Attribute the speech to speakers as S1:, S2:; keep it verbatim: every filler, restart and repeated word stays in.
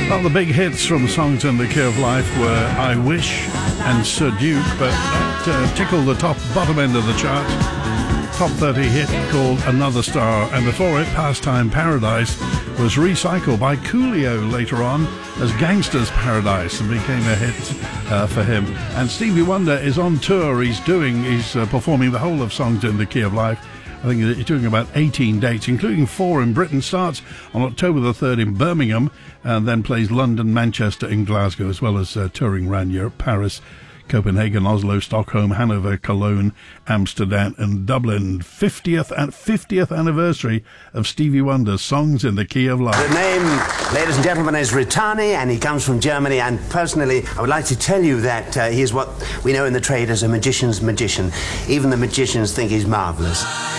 S1: Well, the big hits from Songs in the Key of Life were I Wish and Sir Duke, but that uh, tickled the top bottom end of the chart. Top thirty hit called Another Star, and before it, Pastime Paradise was recycled by Coolio later on as Gangster's Paradise and became a hit uh, for him. And Stevie Wonder is on tour. He's doing, he's uh, performing the whole of Songs in the Key of Life. I think he's doing about eighteen dates, including four in Britain. Starts on October the third in Birmingham, and then plays London, Manchester and Glasgow, as well as uh, touring around Europe, Paris, Copenhagen, Oslo, Stockholm, Hanover, Cologne, Amsterdam and Dublin. fiftieth and fiftieth anniversary of Stevie Wonder's Songs in the Key of Life.
S2: The name, ladies and gentlemen, is Ritani, and he comes from Germany. And personally, I would like to tell you that uh, he is what we know in the trade as a magician's magician. Even the magicians think he's marvellous.